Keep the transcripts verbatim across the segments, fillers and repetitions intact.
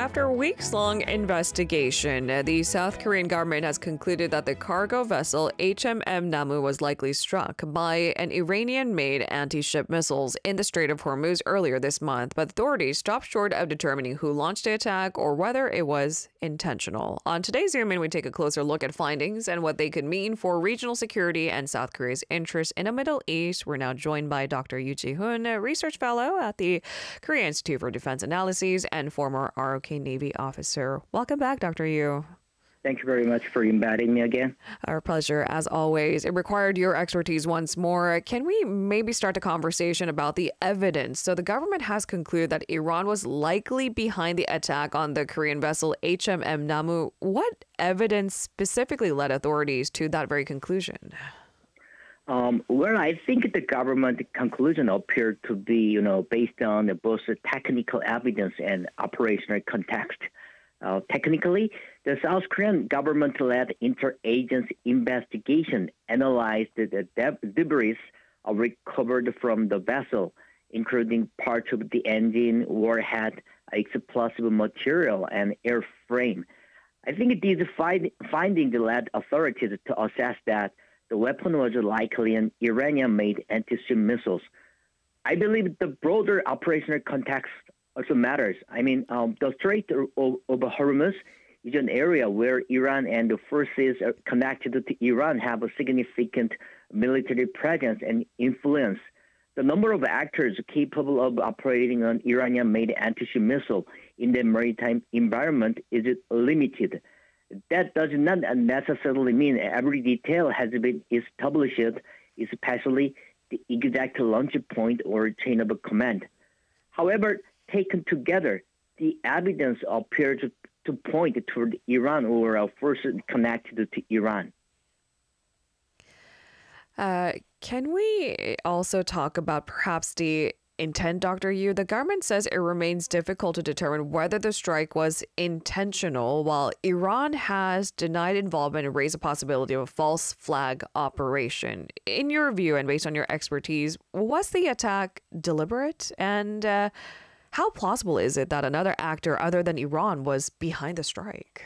After a weeks-long investigation, the South Korean government has concluded that the cargo vessel H M M Namu was likely struck by an Iranian-made anti-ship missiles in the Strait of Hormuz earlier this month, but authorities stopped short of determining who launched the attack or whether it was intentional. On today's Zoom In, we take a closer look at findings and what they could mean for regional security and South Korea's interests in the Middle East. We're now joined by Doctor Yoo Ji-hoon, a research fellow at the Korea Institute for Defense Analyses and former R O K Navy officer. Welcome back, Doctor Yoo. Thank you very much for inviting me again. Our pleasure, as always. It required your expertise once more. Can we maybe start the conversation about the evidence? So the government has concluded that Iran was likely behind the attack on the Korean vessel H M M Namu. What evidence specifically led authorities to that very conclusion? Um, well, I think the government conclusion appeared to be, you know, based on both technical evidence and operational context. Uh, technically, the South Korean government-led interagency investigation analyzed the de- debris uh, recovered from the vessel, including parts of the engine, warhead, explosive material, and airframe. I think these find- findings led authorities to assess that the weapon was likely an Iranian-made anti-ship missiles. I believe the broader operational context also matters. I mean, um, the Strait of, of Hormuz is an area where Iran and the forces connected to Iran have a significant military presence and influence. The number of actors capable of operating an Iranian-made anti-ship missile in the maritime environment is limited. That does not necessarily mean every detail has been established, especially the exact launch point or chain of command. However, taken together, the evidence appears to, to point toward Iran or a force connected to Iran. Uh, can we also talk about perhaps the intent, Doctor Yoo? The government says it remains difficult to determine whether the strike was intentional, while Iran has denied involvement and raised the possibility of a false flag operation. In your view, and based on your expertise, was the attack deliberate? And uh, how plausible is it that another actor other than Iran was behind the strike?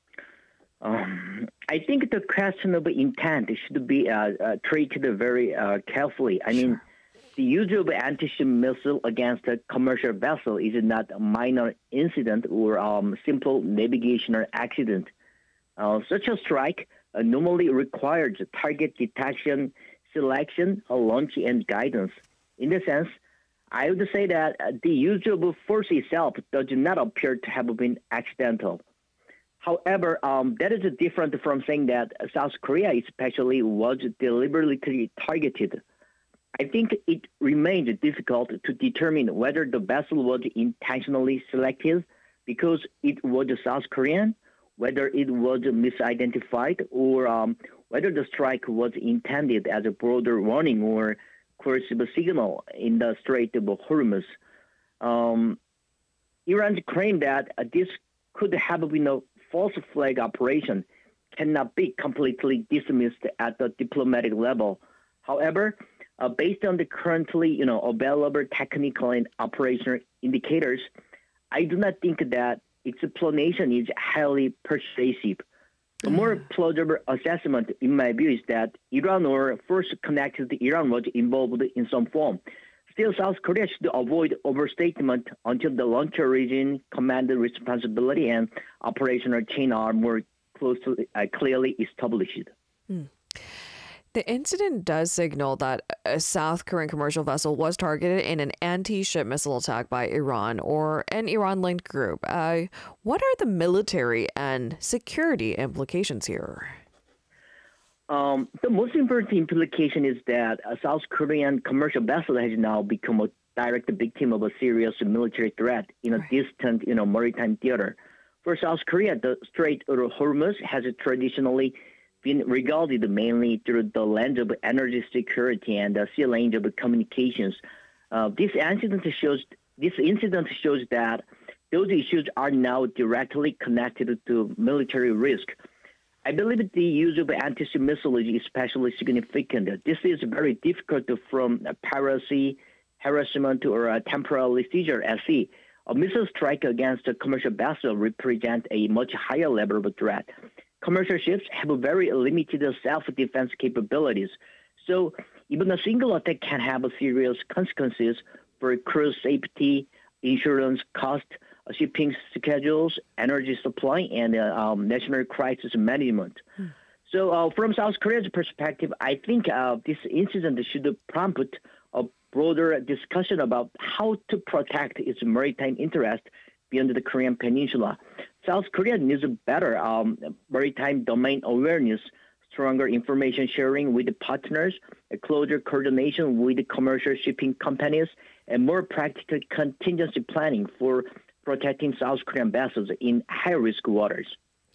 Um, I think the question of intent should be uh, uh, treated very uh, carefully. I Sure. mean, the use of anti-ship missile against a commercial vessel is not a minor incident or um, simple navigational accident. Uh, such a strike uh, normally requires target detection, selection, uh, launch, and guidance. In this sense, I would say that uh, the use of force itself does not appear to have been accidental. However, um, that is different from saying that South Korea especially was deliberately targeted. I think it remains difficult to determine whether the vessel was intentionally selected because it was South Korean, whether it was misidentified, or um, whether the strike was intended as a broader warning or coercive signal in the Strait of Hormuz. Um, Iran's claim that uh, this could have been a false flag operation cannot be completely dismissed at the diplomatic level. However, Uh, based on the currently, you know, available technical and operational indicators, I do not think that explanation is highly persuasive. A more plausible assessment, in my view, is that Iran or force connected to Iran was involved in some form. Still, South Korea should avoid overstatement until the launcher region, command responsibility, and operational chain are more closely, uh, clearly established. Hmm. The incident does signal that a South Korean commercial vessel was targeted in an anti-ship missile attack by Iran or an Iran-linked group. Uh, what are the military and security implications here? Um, the most important implication is that a South Korean commercial vessel has now become a direct victim of a serious military threat in a right. distant, you know, maritime theater. For South Korea, the Strait of Hormuz has traditionally been regarded mainly through the lens of energy security and the sea lane of communications. Uh, this incident shows this incident shows that those issues are now directly connected to military risk. I believe the use of anti-ship missiles is especially significant. This is very difficult from piracy, harassment, or a temporary seizure at sea. A missile strike against a commercial vessel represents a much higher level of threat. Commercial ships have very limited self-defense capabilities, so even a single attack can have serious consequences for crew safety, insurance cost, shipping schedules, energy supply, and uh, um, national crisis management. Hmm. So uh, from South Korea's perspective, I think uh, this incident should prompt a broader discussion about how to protect its maritime interest beyond the Korean Peninsula. South Korea needs better um, maritime domain awareness, stronger information sharing with partners, a closer coordination with commercial shipping companies, and more practical contingency planning for protecting South Korean vessels in high-risk waters.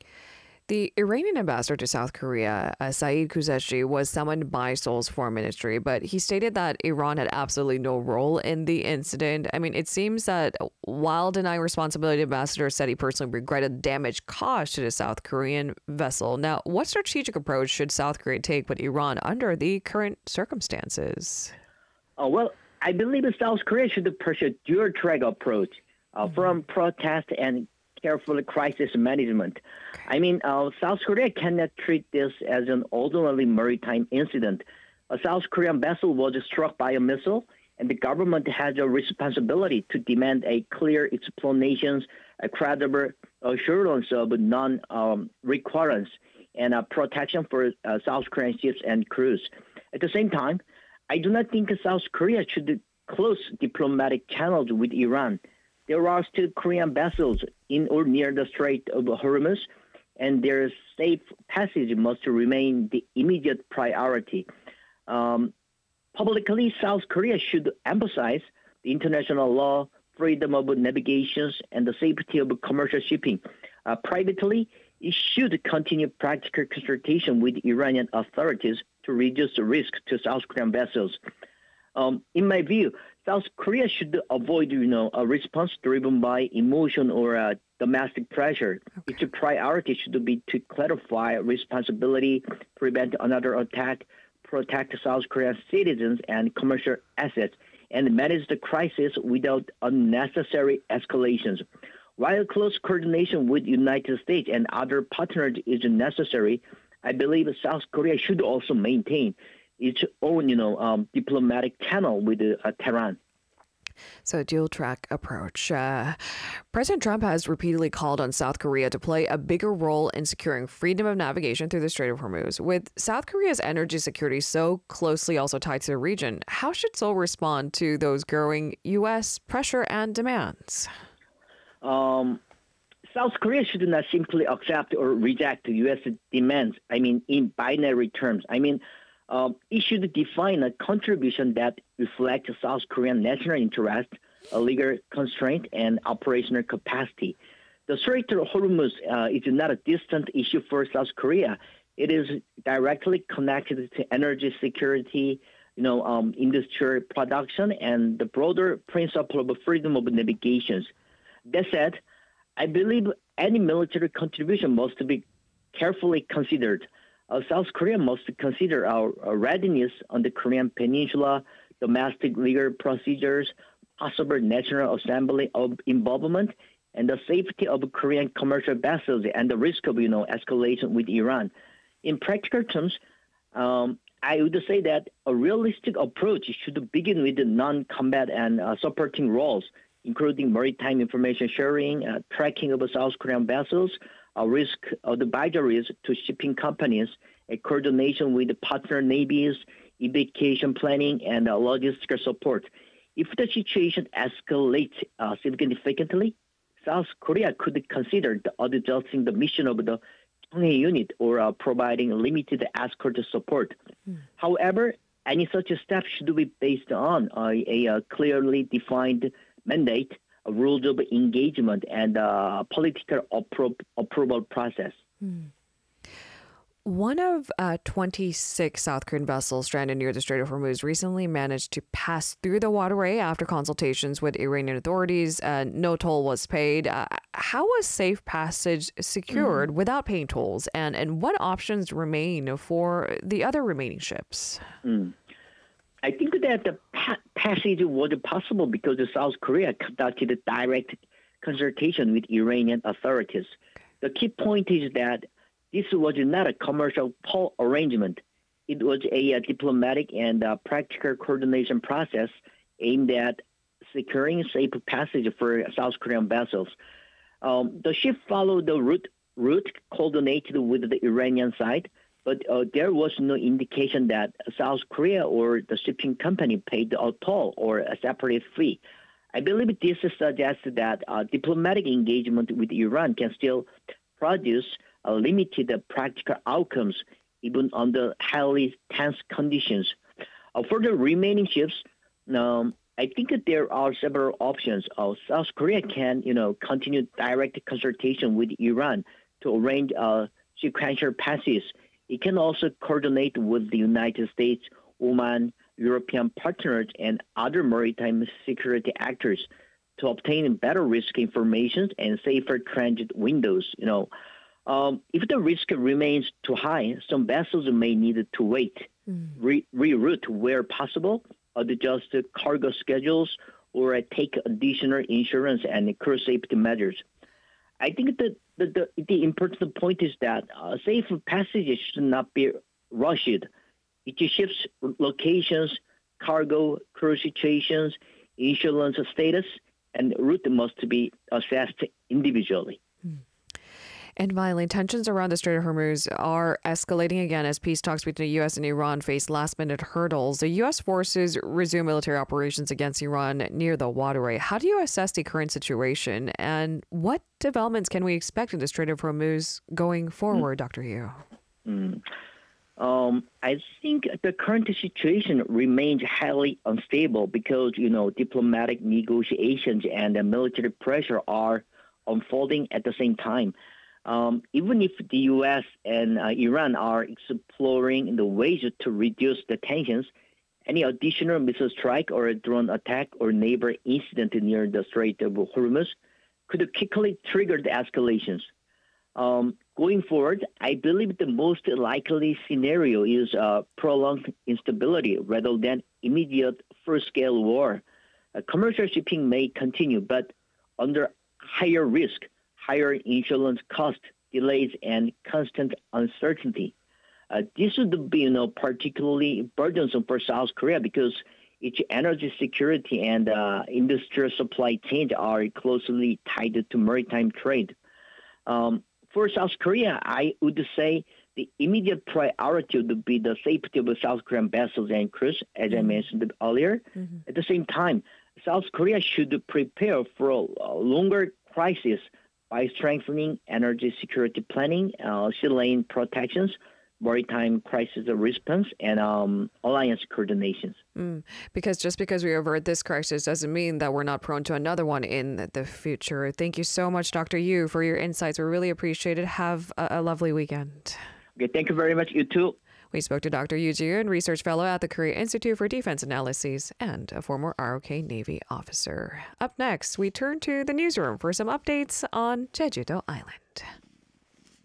The Iranian ambassador to South Korea, uh, Saeed Qureshi, was summoned by Seoul's foreign ministry, but he stated that Iran had absolutely no role in the incident. I mean, it seems that while denying responsibility, the ambassador said he personally regretted damage caused to the South Korean vessel. Now, what strategic approach should South Korea take with Iran under the current circumstances? Uh, well, I believe South Korea should pursue a dual-track approach uh, mm-hmm. from protest and careful crisis management. I mean, uh, South Korea cannot treat this as an ordinary maritime incident. A South Korean vessel was struck by a missile, and the government has a responsibility to demand a clear explanations, a credible assurance of non-recurrence, um, and a protection for uh, South Korean ships and crews. At the same time, I do not think South Korea should close diplomatic channels with Iran. There are still Korean vessels in or near the Strait of Hormuz, and their safe passage must remain the immediate priority. Um, publicly, South Korea should emphasize the international law, freedom of navigation, and the safety of commercial shipping. Uh, privately, it should continue practical consultation with Iranian authorities to reduce the risk to South Korean vessels. Um, in my view, South Korea should avoid, you know, a response driven by emotion or uh, domestic pressure. Okay. Its priority should be to clarify responsibility, prevent another attack, protect South Korean citizens and commercial assets, and manage the crisis without unnecessary escalations. While close coordination with the United States and other partners is necessary, I believe South Korea should also maintain its own, you know, um, diplomatic channel with uh, Tehran. So a dual-track approach. Uh, President Trump has repeatedly called on South Korea to play a bigger role in securing freedom of navigation through the Strait of Hormuz. With South Korea's energy security so closely also tied to the region, how should Seoul respond to those growing U S pressure and demands? Um, South Korea should not simply accept or reject U S demands, I mean, in binary terms. I mean, Um, it should define a contribution that reflects South Korean national interest, a legal constraint, and operational capacity. The Strait of Hormuz uh, is not a distant issue for South Korea. It is directly connected to energy security, you know, um, industrial production, and the broader principle of freedom of navigation. That said, I believe any military contribution must be carefully considered. Uh, South Korea must consider our, our readiness on the Korean Peninsula, domestic legal procedures, possible National Assembly of involvement, and the safety of Korean commercial vessels and the risk of, you know, escalation with Iran. In practical terms, um, I would say that a realistic approach should begin with the non-combat and uh, supporting roles, including maritime information sharing, uh, tracking of South Korean vessels, a risk advisories to shipping companies, a coordination with partner navies, evacuation planning, and uh, logistical support. If the situation escalates uh, significantly, South Korea could consider the adjusting the mission of the Cheonghae unit or uh, providing limited escort support. Mm. However, any such step should be based on uh, a, a clearly defined mandate, rules of engagement, and uh, political appro- approval process. Hmm. One of uh, twenty-six South Korean vessels stranded near the Strait of Hormuz recently managed to pass through the waterway after consultations with Iranian authorities. Uh, no toll was paid. Uh, how was safe passage secured mm. without paying tolls? And, and what options remain for the other remaining ships? Mm. I think that the pa- passage was possible because South Korea conducted a direct consultation with Iranian authorities. The key point is that this was not a commercial pol- arrangement. It was a, a diplomatic and uh, practical coordination process aimed at securing safe passage for South Korean vessels. Um, the ship followed the route, route coordinated with the Iranian side, but uh, there was no indication that South Korea or the shipping company paid a toll or a separate fee. I believe this suggests that uh, diplomatic engagement with Iran can still produce uh, limited practical outcomes, even under highly tense conditions. Uh, for the remaining ships, um, I think that there are several options. Uh, South Korea can, you know, continue direct consultation with Iran to arrange uh, sequential passes. It can also coordinate with the United States, Oman, European partners, and other maritime security actors to obtain better risk information and safer transit windows. You know, um, if the risk remains too high, some vessels may need to wait, mm. re- reroute where possible, adjust the cargo schedules, or take additional insurance and crew safety measures. I think that the, the, the important point is that uh, safe passages should not be rushed. It shifts locations, cargo, crew situations, insurance status, and route must be assessed individually. Hmm. And finally, tensions around the Strait of Hormuz are escalating again as peace talks between the U S and Iran face last-minute hurdles. The U S forces resume military operations against Iran near the waterway. How do you assess the current situation, and what developments can we expect in the Strait of Hormuz going forward, mm. Doctor Yu? Mm. Um, I think the current situation remains highly unstable because, you know, diplomatic negotiations and uh, military pressure are unfolding at the same time. Um, even if the U S and uh, Iran are exploring the ways to reduce the tensions, any additional missile strike or a drone attack or neighbor incident near the Strait of Hormuz could quickly trigger the escalations. Um, going forward, I believe the most likely scenario is uh, prolonged instability rather than immediate full-scale war. Uh, commercial shipping may continue, but under higher risk, higher insurance costs, delays, and constant uncertainty. Uh, this would be, you know, particularly burdensome for South Korea because its energy security and uh, industrial supply chains are closely tied to maritime trade. Um, for South Korea, I would say the immediate priority would be the safety of South Korean vessels and crews, as mm-hmm. I mentioned earlier. Mm-hmm. At the same time, South Korea should prepare for a longer crisis by strengthening energy security planning, uh, sea lane protections, maritime crisis response, and um, alliance coordinations. Mm, because just because we avert this crisis doesn't mean that we're not prone to another one in the future. Thank you so much, Doctor Yu, for your insights. We really appreciate it. Have a, a lovely weekend. Okay, thank you very much. You too. We spoke to Doctor Yu Ji-eun, research fellow at the Korea Institute for Defense Analyses and a former R O K Navy officer. Up next, we turn to the newsroom for some updates on Jeju-do Island.